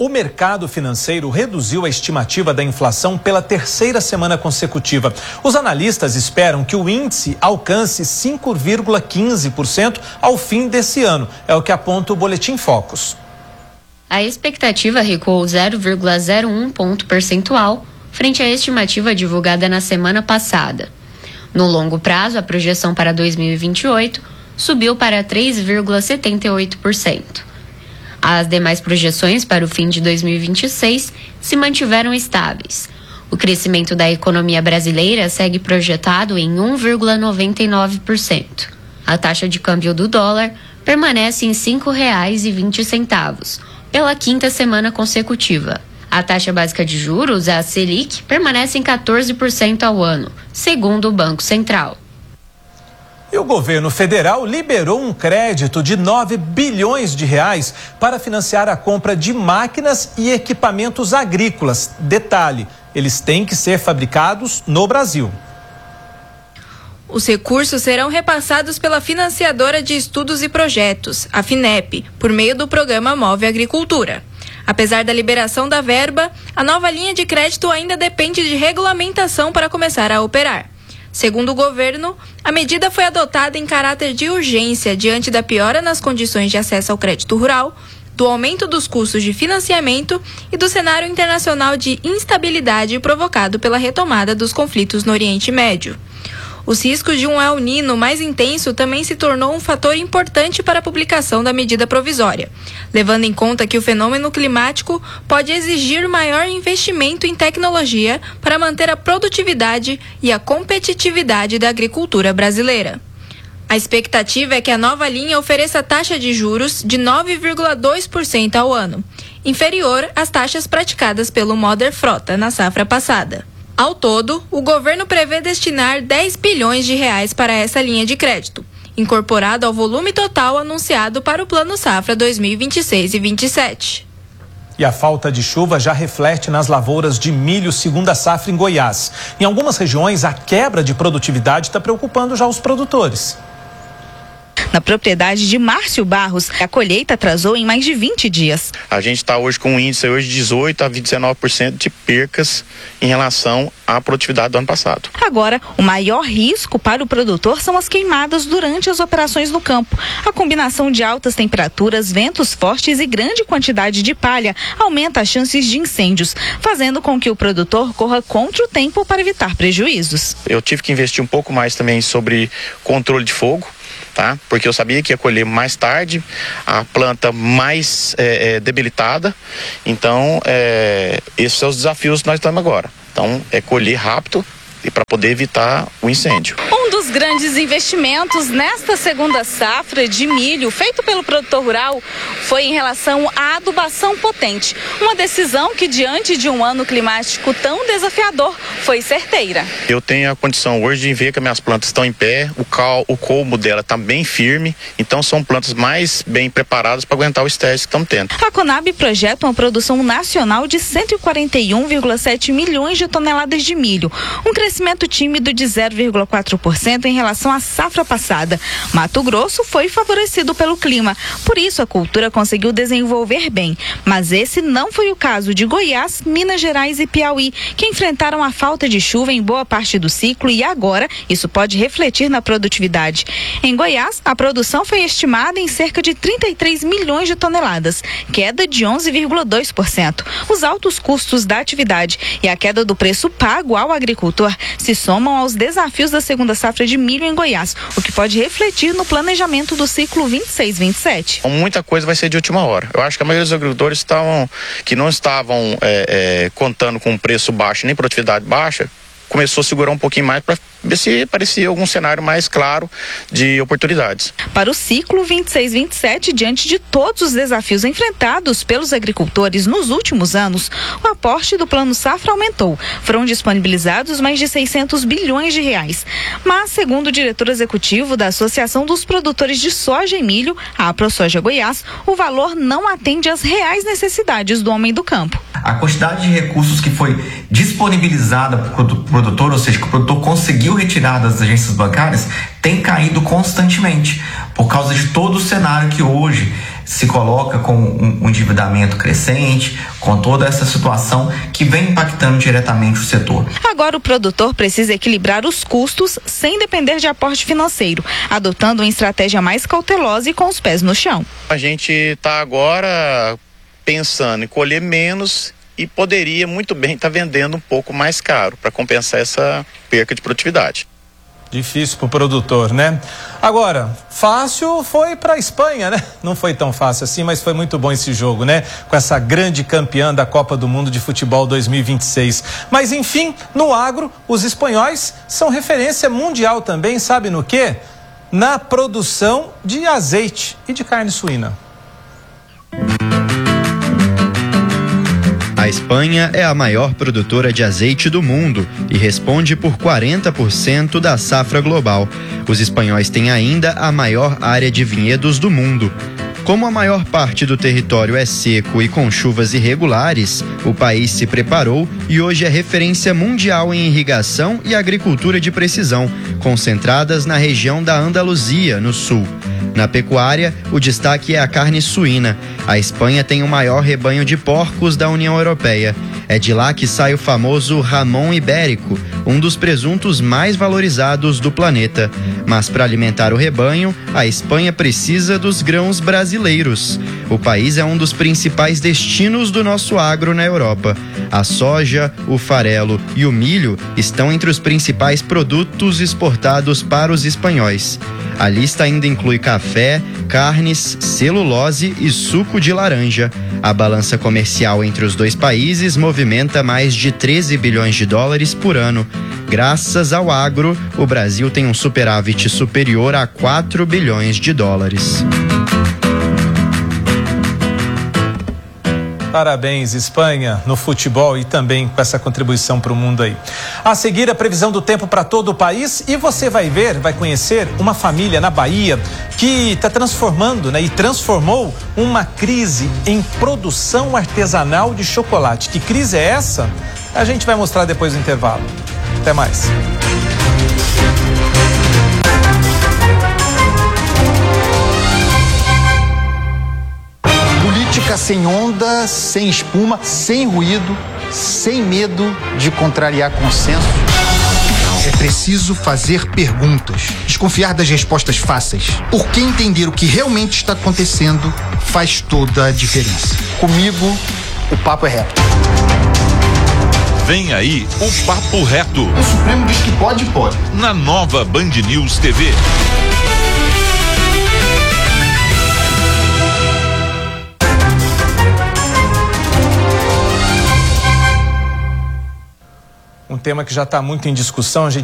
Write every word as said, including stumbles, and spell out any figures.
O mercado financeiro reduziu a estimativa da inflação pela terceira semana consecutiva. Os analistas esperam que o índice alcance cinco vírgula quinze por cento ao fim desse ano. É o que aponta o Boletim Focus. A expectativa recuou zero vírgula zero um ponto percentual frente à estimativa divulgada na semana passada. No longo prazo, a projeção para dois mil e vinte e oito subiu para três vírgula setenta e oito por cento. As demais projeções para o fim de dois mil e vinte e seis se mantiveram estáveis. O crescimento da economia brasileira segue projetado em um vírgula noventa e nove por cento. A taxa de câmbio do dólar permanece em cinco reais e vinte centavos, pela quinta semana consecutiva. A taxa básica de juros, a Selic, permanece em quatorze por cento ao ano, segundo o Banco Central. E o governo federal liberou um crédito de nove bilhões de reais para financiar a compra de máquinas e equipamentos agrícolas. Detalhe, eles têm que ser fabricados no Brasil. Os recursos serão repassados pela financiadora de estudos e projetos, a FINEP, por meio do programa Move Agricultura. Apesar da liberação da verba, a nova linha de crédito ainda depende de regulamentação para começar a operar. Segundo o governo, a medida foi adotada em caráter de urgência diante da piora nas condições de acesso ao crédito rural, do aumento dos custos de financiamento e do cenário internacional de instabilidade provocado pela retomada dos conflitos no Oriente Médio. Os riscos de um El Niño mais intenso também se tornou um fator importante para a publicação da medida provisória, levando em conta que o fenômeno climático pode exigir maior investimento em tecnologia para manter a produtividade e a competitividade da agricultura brasileira. A expectativa é que a nova linha ofereça taxa de juros de nove vírgula dois por cento ao ano, inferior às taxas praticadas pelo Moder Frota na safra passada. Ao todo, o governo prevê destinar dez bilhões de reais para essa linha de crédito, incorporado ao volume total anunciado para o Plano Safra dois mil e vinte e seis e vinte e sete. E a falta de chuva já reflete nas lavouras de milho segunda safra em Goiás. Em algumas regiões, a quebra de produtividade está preocupando já os produtores. Na propriedade de Márcio Barros, a colheita atrasou em mais de vinte dias. A gente está hoje com um índice hoje de dezoito a vinte e nove por cento de percas em relação à produtividade do ano passado. Agora, o maior risco para o produtor são as queimadas durante as operações no campo. A combinação de altas temperaturas, ventos fortes e grande quantidade de palha aumenta as chances de incêndios, fazendo com que o produtor corra contra o tempo para evitar prejuízos. Eu tive que investir um pouco mais também sobre controle de fogo. Tá? Porque eu sabia que ia colher mais tarde, a planta mais é, é, debilitada. Então, é, esses são os desafios que nós estamos agora. Então, é colher rápido e para poder evitar o incêndio. Um dos grandes investimentos nesta segunda safra de milho feito pelo produtor rural foi em relação à adubação potente. Uma decisão que, diante de um ano climático tão desafiador, foi certeira. Eu tenho a condição hoje de ver que as minhas plantas estão em pé, o, cal, o colmo dela está bem firme, então são plantas mais bem preparadas para aguentar o estresse que estamos tendo. A Conab projeta uma produção nacional de cento e quarenta e um vírgula sete milhões de toneladas de milho, um crescimento tímido de zero vírgula quatro por cento em relação à safra passada. Mato Grosso foi favorecido pelo clima, por isso a cultura conseguiu desenvolver bem. Mas esse não foi o caso de Goiás, Minas Gerais e Piauí, que enfrentaram a falta de chuva em boa parte do ciclo e agora isso pode refletir na produtividade. Em Goiás, a produção foi estimada em cerca de trinta e três milhões de toneladas, queda de onze vírgula dois por cento. Os altos custos da atividade e a queda do preço pago ao agricultor se somam aos desafios da segunda safra de milho em Goiás, o que pode refletir no planejamento do ciclo vinte e seis vinte e sete. Muita coisa vai ser de última hora. Eu acho que a maioria dos agricultores estavam, que não estavam é, é, contando com preço baixo nem produtividade baixa, começou a segurar um pouquinho mais para ver se parecia algum cenário mais claro de oportunidades. Para o ciclo vinte e seis vinte e sete, diante de todos os desafios enfrentados pelos agricultores nos últimos anos, o aporte do Plano Safra aumentou. Foram disponibilizados mais de seiscentos bilhões de reais. Mas, segundo o diretor executivo da Associação dos Produtores de Soja e Milho, a AproSoja Goiás, o valor não atende às reais necessidades do homem do campo. A quantidade de recursos que foi disponibilizada para o produtor, ou seja, que o produtor conseguiu retirar das agências bancárias, tem caído constantemente, por causa de todo o cenário que hoje se coloca com um, um endividamento crescente, com toda essa situação que vem impactando diretamente o setor. Agora o produtor precisa equilibrar os custos sem depender de aporte financeiro, adotando uma estratégia mais cautelosa e com os pés no chão. A gente está agora pensando em colher menos e poderia muito bem estar tá vendendo um pouco mais caro para compensar essa perca de produtividade. Difícil para o produtor, né? Agora, fácil foi para a Espanha, né? Não foi tão fácil assim, mas foi muito bom esse jogo, né? Com essa grande campeã da Copa do Mundo de Futebol dois mil e vinte e seis. Mas enfim, no agro, os espanhóis são referência mundial também, sabe no quê? Na produção de azeite e de carne suína. A Espanha é a maior produtora de azeite do mundo e responde por quarenta por cento da safra global. Os espanhóis têm ainda a maior área de vinhedos do mundo. Como a maior parte do território é seco e com chuvas irregulares, o país se preparou e hoje é referência mundial em irrigação e agricultura de precisão, concentradas na região da Andaluzia, no sul. Na pecuária, o destaque é a carne suína. A Espanha tem o maior rebanho de porcos da União Europeia. É de lá que sai o famoso Jamón Ibérico, um dos presuntos mais valorizados do planeta. Mas para alimentar o rebanho, a Espanha precisa dos grãos brasileiros. O país é um dos principais destinos do nosso agro na Europa. A soja, o farelo e o milho estão entre os principais produtos exportados para os espanhóis. A lista ainda inclui café, carnes, celulose e suco de laranja. A balança comercial entre os dois países movimenta mais de treze bilhões de dólares por ano. Graças ao agro, o Brasil tem um superávit superior a quatro bilhões de dólares. Parabéns, Espanha, no futebol e também com essa contribuição para o mundo aí. A seguir, a previsão do tempo para todo o país e você vai ver, vai conhecer uma família na Bahia que está transformando, né, e transformou uma crise em produção artesanal de chocolate. Que crise é essa? A gente vai mostrar depois do intervalo. Até mais. Política sem onda, sem espuma, sem ruído, sem medo de contrariar consenso. É preciso fazer perguntas, desconfiar das respostas fáceis, porque entender o que realmente está acontecendo faz toda a diferença. Comigo, o papo é reto. Vem aí o Papo Reto. O Supremo diz que pode, pode. Na nova Band News T V. Um tema que já está muito em discussão, a gente